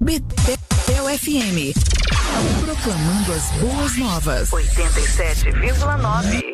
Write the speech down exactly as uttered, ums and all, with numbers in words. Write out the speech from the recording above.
Betel F M. Proclamando as boas novas. oitenta e sete vírgula nove.